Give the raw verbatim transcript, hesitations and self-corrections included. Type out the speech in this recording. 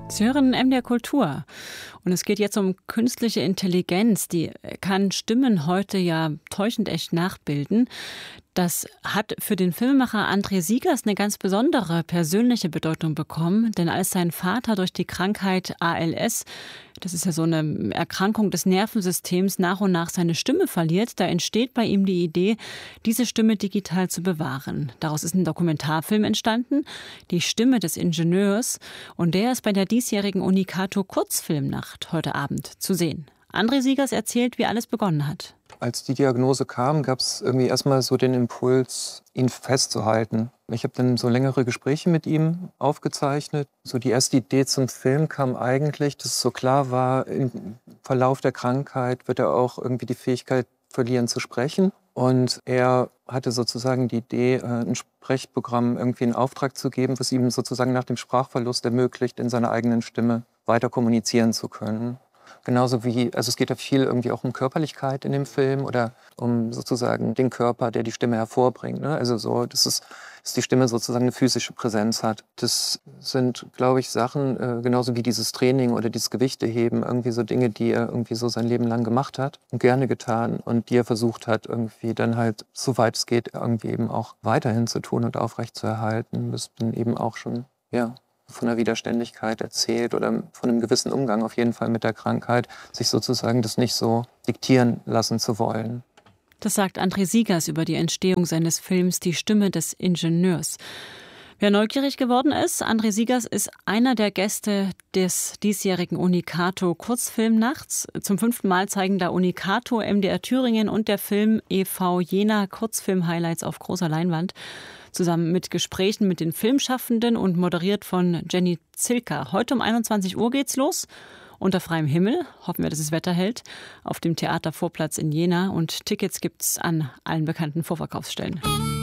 Sie hören M D R Kultur und es geht jetzt um künstliche Intelligenz. Die kann Stimmen heute ja täuschend echt nachbilden. Das hat für den Filmemacher André Siegers eine ganz besondere persönliche Bedeutung bekommen, denn als sein Vater durch die Krankheit A L S, das ist ja so eine Erkrankung des Nervensystems, nach und nach seine Stimme verliert, da entsteht bei ihm die Idee, diese Stimme digital zu bewahren. Daraus ist ein Dokumentarfilm entstanden, Die Stimme des Ingenieurs, und der ist bei der diesjährigen Unikato Kurzfilmnacht heute Abend zu sehen. André Siegers erzählt, wie alles begonnen hat. Als die Diagnose kam, gab es irgendwie erstmal so den Impuls, ihn festzuhalten. Ich habe dann so längere Gespräche mit ihm aufgezeichnet. So die erste Idee zum Film kam eigentlich, dass es so klar war, im Verlauf der Krankheit wird er auch irgendwie die Fähigkeit verlieren zu sprechen. Und er hatte sozusagen die Idee, ein Sprechprogramm irgendwie in Auftrag zu geben, was ihm sozusagen nach dem Sprachverlust ermöglicht, in seiner eigenen Stimme weiter kommunizieren zu können. Genauso wie, also es geht ja viel irgendwie auch um Körperlichkeit in dem Film oder um sozusagen den Körper, der die Stimme hervorbringt. Ne? Also so, dass, es, dass die Stimme sozusagen eine physische Präsenz hat. Das sind, glaube ich, Sachen, äh, genauso wie dieses Training oder dieses Gewichteheben, irgendwie so Dinge, die er irgendwie so sein Leben lang gemacht hat und gerne getan und die er versucht hat, irgendwie dann halt, soweit es geht, irgendwie eben auch weiterhin zu tun und aufrechtzuerhalten. Das bin eben auch schon, ja, von der Widerständigkeit erzählt oder von einem gewissen Umgang auf jeden Fall mit der Krankheit, sich sozusagen das nicht so diktieren lassen zu wollen. Das sagt André Siegers über die Entstehung seines Films Die Stimme des Ingenieurs. Wer neugierig geworden ist, André Siegers ist einer der Gäste des diesjährigen Unikato Kurzfilmnachts. Zum fünften Mal zeigen da Unikato, M D R Thüringen und der Film e V Jena Kurzfilm-Highlights auf großer Leinwand. Zusammen mit Gesprächen mit den Filmschaffenden und moderiert von Jenny Zilka. Heute um einundzwanzig Uhr geht's los. Unter freiem Himmel, hoffen wir, dass das Wetter hält, auf dem Theatervorplatz in Jena. Und Tickets gibt's an allen bekannten Vorverkaufsstellen.